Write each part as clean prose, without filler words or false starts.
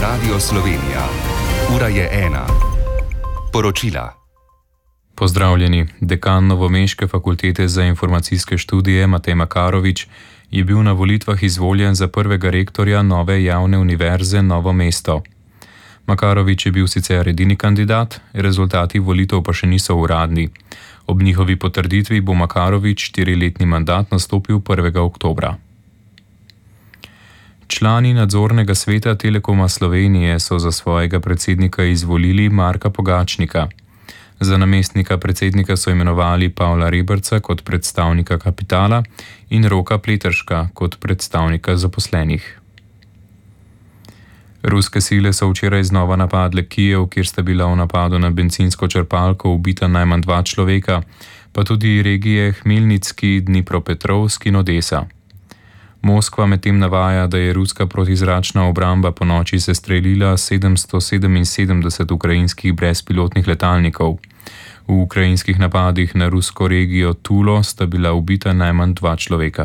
Radio Slovenija. Ura je 1. Poročila. Pozdravljeni. Dekan Novomeške fakultete za informacijske študije Matej Makarovič je bil na volitvah izvoljen za prvega rektorja nove javne univerze Novo mesto. Makarovič je bil sicer edini kandidat, rezultati volitev pa še niso uradni. Ob njihovi potrditvi bo Makarovič 4-letni mandat nastopil 1. oktobra. Člani nadzornega sveta Telekoma Slovenije so za svojega predsednika izvolili Marka Pogačnika. Za namestnika predsednika so imenovali Pavla Reberca kot predstavnika kapitala in Roka Pleterška kot predstavnika zaposlenih. Ruske sile so včeraj znova napadle Kijev, kjer sta bila v napadu na bencinsko črpalko ubita najmanj 2 človeka, pa tudi regije Hmelnitski, Dnipropetrovsk in Odesa. Moskva medtem navaja, da je ruska protizračna obramba ponoči sestrelila 777 ukrajinskih brezpilotnih letalnikov. V ukrajinskih napadih na rusko regijo Tulo sta bila ubita najmanj 2 človeka.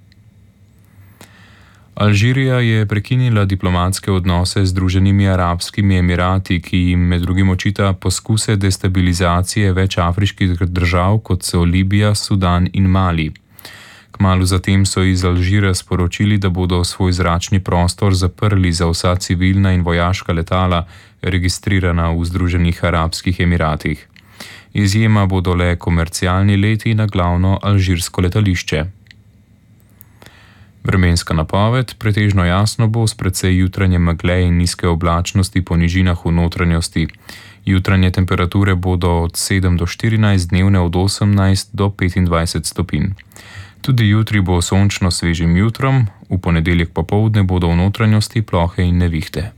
Alžirija je prekinila diplomatske odnose z Združenimi arabskimi emirati, ki jim med drugim očita poskuse destabilizacije več afriških držav, kot so Libija, Sudan in Mali. Kmalu zatem so iz Alžira sporočili, da bodo svoj zračni prostor zaprli za vsa civilna in vojaška letala, registrirana v Združenih arabskih emiratih. Izjema bodo le komercialni leti na glavno alžirsko letališče. Vremenska napoved: pretežno jasno bo s precej jutranje megle in nizke oblačnosti po nižinah v notranjosti. Jutranje temperature bodo od 7 do 14, dnevne od 18 do 25 stopinj. Tudi jutri bo sončno svežim jutrom, v ponedeljek popoldne bodo v notranjosti plohe in nevihte.